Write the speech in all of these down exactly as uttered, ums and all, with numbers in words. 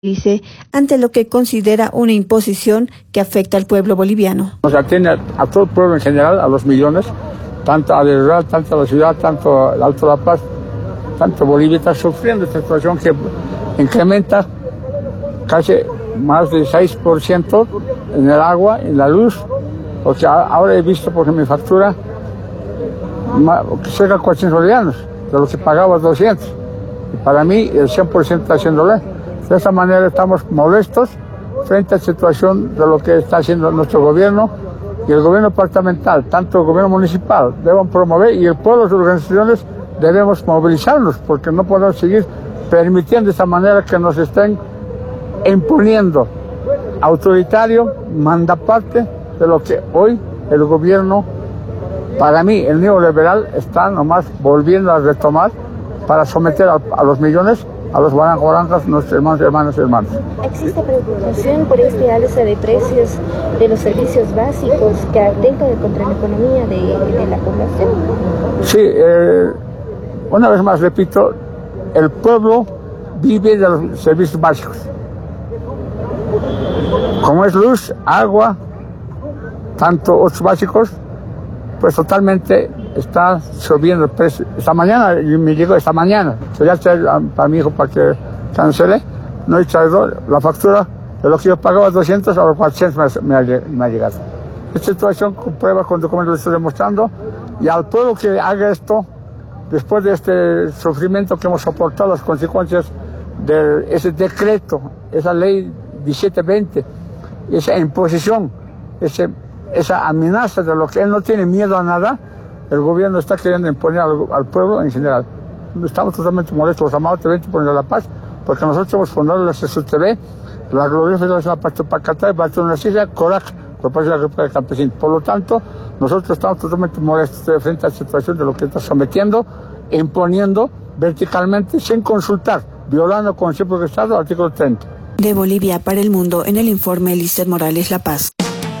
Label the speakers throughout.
Speaker 1: Dice, ante lo que considera una imposición que afecta al pueblo boliviano.
Speaker 2: Nos atiende a, a todo el pueblo en general, a los millones, tanto a la rural, tanto a la ciudad, tanto al Alto La Paz, tanto Bolivia está sufriendo esta situación que incrementa casi más del seis por ciento en el agua, en la luz, porque ahora he visto por mi factura cerca de cuatrocientos bolivianos, de lo que pagaba doscientos. Y para mí el cien por ciento está haciéndole. De esta manera estamos molestos frente a la situación de lo que está haciendo nuestro gobierno y el gobierno departamental, tanto el gobierno municipal, deben promover y el pueblo, las organizaciones, debemos movilizarnos porque no podemos seguir permitiendo de esta manera que nos estén imponiendo autoritario, mandaparte de lo que hoy el gobierno, para mí, el neoliberal, está nomás volviendo a retomar para someter a, a los millones, a los guaranjas, nuestros hermanos, hermanos, hermanos.
Speaker 3: ¿Existe preocupación por este alza de precios de los servicios básicos que atentan contra la economía de, de la población?
Speaker 2: Sí, eh, una vez más repito, el pueblo vive de los servicios básicos. Como es luz, agua, tanto otros básicos, pues totalmente está subiendo el precio. Esta mañana, me llegó esta mañana, yo ya traje para mi hijo para que cancele, no he traído la factura de lo que yo pagaba doscientos a los cuatrocientos me, me, ha, me ha llegado. Esta situación con pruebas, con documentos, lo estoy demostrando, y al pueblo que haga esto, después de este sufrimiento que hemos soportado, las consecuencias de ese decreto, esa ley diecisiete veinte, esa imposición, ese, esa amenaza de lo que él no tiene miedo a nada, el gobierno está queriendo imponer al, al pueblo en general. Estamos totalmente molestos, los amados T V por la paz, porque nosotros hemos fundado la C S U T V, la Gloriosa Federación de Pachapacatá y Pachonacilla, Coraje, por parte de la República Campesina. Por lo tanto, nosotros estamos totalmente molestos frente a la situación de lo que está sometiendo, imponiendo verticalmente, sin consultar, violando con el principio de Estado, artículo treinta.
Speaker 1: De Bolivia para el mundo, en el informe Lizeth Morales, La Paz.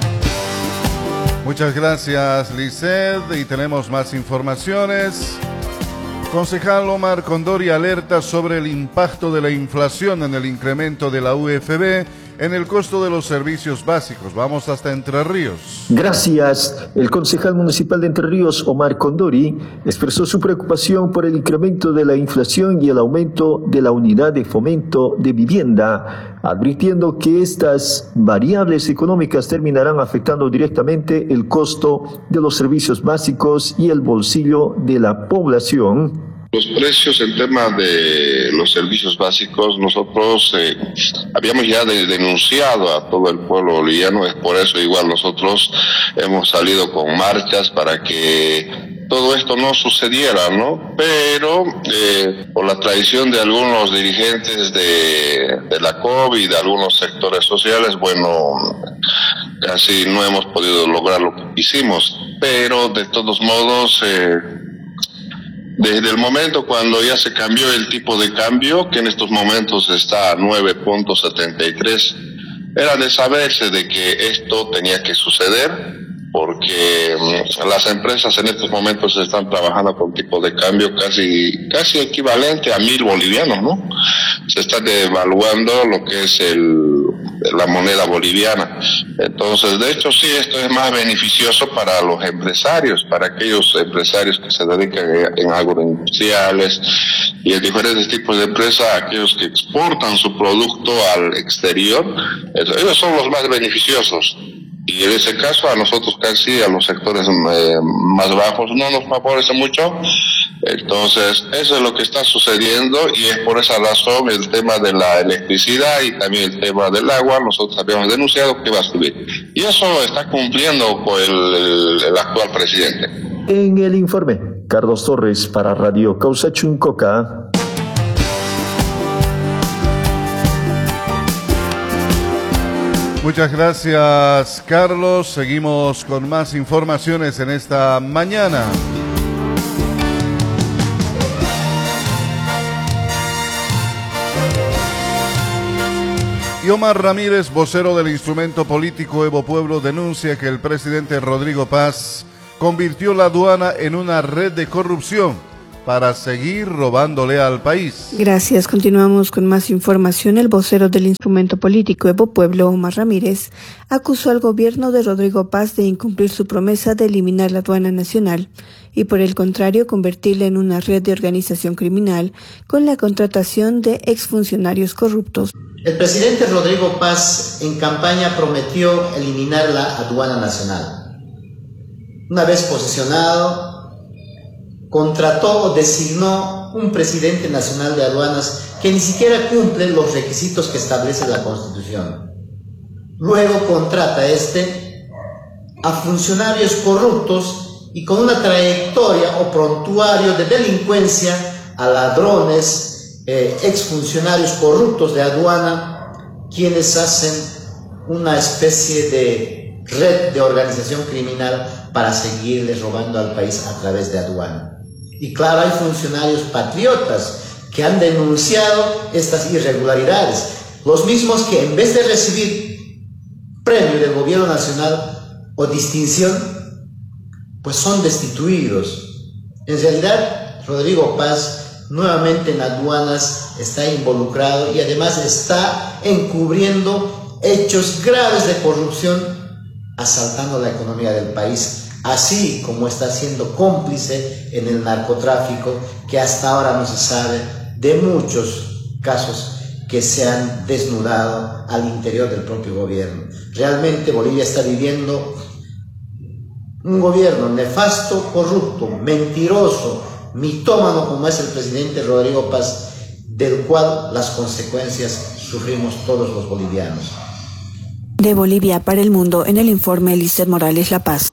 Speaker 4: Muchas gracias, Lizeth, y tenemos más informaciones. Concejal Omar Condori alerta sobre el impacto de la inflación en el incremento de la U F B en el costo de los servicios básicos. Vamos hasta Entre Ríos.
Speaker 5: Gracias. El concejal municipal de Entre Ríos, Omar Condori, expresó su preocupación por el incremento de la inflación y el aumento de la unidad de fomento de vivienda, advirtiendo que estas variables económicas terminarán afectando directamente el costo de los servicios básicos y el bolsillo de la población.
Speaker 6: Los precios en tema de los servicios básicos, nosotros eh, habíamos ya de, denunciado a todo el pueblo boliviano, es por eso igual nosotros hemos salido con marchas para que todo esto no sucediera, ¿no? Pero eh, por la traición de algunos dirigentes de, de la COVID, de algunos sectores sociales, bueno, casi no hemos podido lograr lo que hicimos, pero de todos modos... Eh, Desde el momento cuando ya se cambió el tipo de cambio, que en estos momentos está a nueve punto setenta y tres, era de saberse de que esto tenía que suceder, porque um, las empresas en estos momentos están trabajando con tipo de cambio casi casi equivalente a mil bolivianos, ¿no? Se está devaluando lo que es el la moneda boliviana. Entonces, de hecho, sí, esto es más beneficioso para los empresarios, para aquellos empresarios que se dedican en agroindustriales y en diferentes tipos de empresas, aquellos que exportan su producto al exterior, ellos son los más beneficiosos. Y en ese caso a nosotros casi, a los sectores eh, más bajos, no nos favorece mucho. Entonces, eso es lo que está sucediendo y es por esa razón el tema de la electricidad y también el tema del agua, nosotros habíamos denunciado que va a subir. Y eso está cumpliendo con el, el, el actual presidente.
Speaker 5: En el informe, Carlos Torres para Radio Causa Chuncoca.
Speaker 4: Muchas gracias, Carlos. Seguimos con más informaciones en esta mañana. Y Omar Ramírez, vocero del instrumento político Evo Pueblo, denuncia que el presidente Rodrigo Paz convirtió la aduana en una red de corrupción para seguir robándole al país.
Speaker 1: Gracias. Continuamos con más información. El vocero del instrumento político Evo Pueblo, Omar Ramírez, acusó al gobierno de Rodrigo Paz de incumplir su promesa de eliminar la aduana nacional y, por el contrario, convertirla en una red de organización criminal con la contratación de exfuncionarios corruptos.
Speaker 7: El presidente Rodrigo Paz en campaña prometió eliminar la aduana nacional. Una vez posicionado, contrató o designó un presidente nacional de aduanas que ni siquiera cumple los requisitos que establece la Constitución. Luego contrata este a funcionarios corruptos y con una trayectoria o prontuario de delincuencia a ladrones, eh, exfuncionarios corruptos de aduana, quienes hacen una especie de red de organización criminal para seguirle robando al país a través de aduana. Y claro, hay funcionarios patriotas que han denunciado estas irregularidades, los mismos que en vez de recibir premio del gobierno nacional o distinción, pues son destituidos. En realidad, Rodrigo Paz nuevamente en aduanas está involucrado y además está encubriendo hechos graves de corrupción, asaltando la economía del país, así como está siendo cómplice en el narcotráfico, que hasta ahora no se sabe de muchos casos que se han desnudado al interior del propio gobierno. Realmente Bolivia está viviendo un gobierno nefasto, corrupto, mentiroso, mitómano como es el presidente Rodrigo Paz, del cual las consecuencias sufrimos todos los bolivianos.
Speaker 1: De Bolivia para el mundo, en el informe Eliezer Morales, La Paz.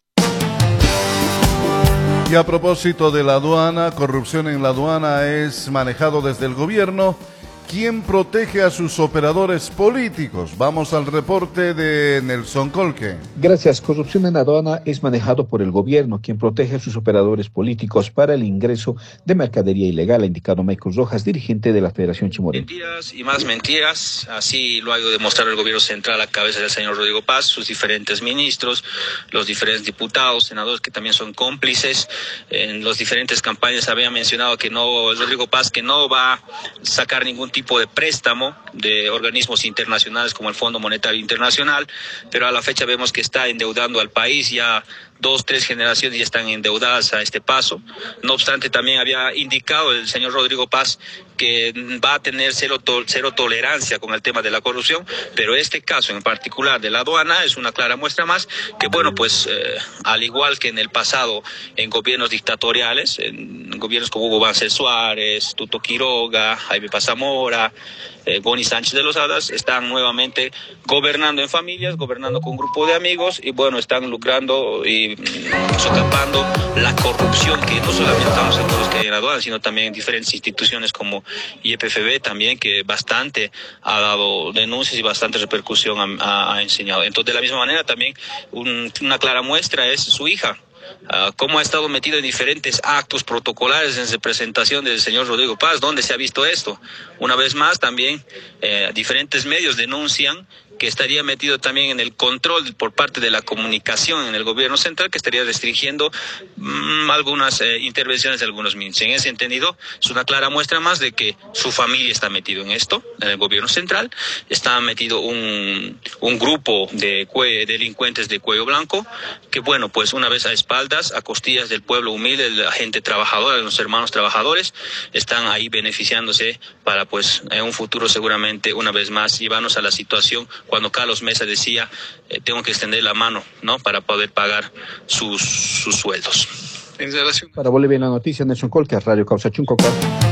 Speaker 4: Y a propósito de la aduana, corrupción en la aduana es manejado desde el gobierno. ¿Quién protege a sus operadores políticos? Vamos al reporte de Nelson Colque.
Speaker 8: Gracias. Corrupción en aduana es manejado por el gobierno, quien protege a sus operadores políticos para el ingreso de mercadería ilegal, ha indicado Michael Rojas, dirigente de la Federación Chimorena.
Speaker 9: Mentiras y más mentiras, así lo ha ido demostrando el gobierno central a cabeza del señor Rodrigo Paz, sus diferentes ministros, los diferentes diputados, senadores que también son cómplices. En las diferentes campañas había mencionado que no, Rodrigo Paz, que no va a sacar ningún tipo tipo de préstamo de organismos internacionales como el Fondo Monetario Internacional, pero a la fecha vemos que está endeudando al país, ya dos, tres generaciones ya están endeudadas a este paso. No obstante, también había indicado el señor Rodrigo Paz que va a tener cero, to- cero tolerancia con el tema de la corrupción, pero este caso en particular de la aduana es una clara muestra más que, bueno, pues eh, al igual que en el pasado en gobiernos dictatoriales, en gobiernos como Hugo Banzer Suárez, Tuto Quiroga, Jaime Paz Zamora, eh, Boni Sánchez de los Hadas, están nuevamente gobernando en familias, gobernando con un grupo de amigos y, bueno, están lucrando y mm, socapando la corrupción que no solamente estamos en los que hay en la aduana, sino también en diferentes instituciones como Y E P F B también, que bastante ha dado denuncias y bastante repercusión ha, ha, ha enseñado. Entonces, de la misma manera, también un, una clara muestra es su hija. Uh, cómo ha estado metido en diferentes actos protocolares en representación del señor Rodrigo Paz. ¿Dónde se ha visto esto? Una vez más, también eh, diferentes medios denuncian que estaría metido también en el control por parte de la comunicación en el gobierno central, que estaría restringiendo mmm, algunas eh, intervenciones de algunos ministros. En ese entendido, es una clara muestra más de que su familia está metido en esto, en el gobierno central. Está metido un, un grupo de cue- delincuentes de cuello blanco, que, bueno, pues una vez a espaldas, a costillas del pueblo humilde, de la gente trabajadora, de los hermanos trabajadores, están ahí beneficiándose para, pues, en un futuro seguramente, una vez más, llevarnos a la situación cuando Carlos Mesa decía, eh, tengo que extender la mano, ¿no?, para poder pagar sus, sus sueldos. En relación...
Speaker 8: Para Bolivia en la noticia, Nelson Colque, Radio Causa Chuncoca.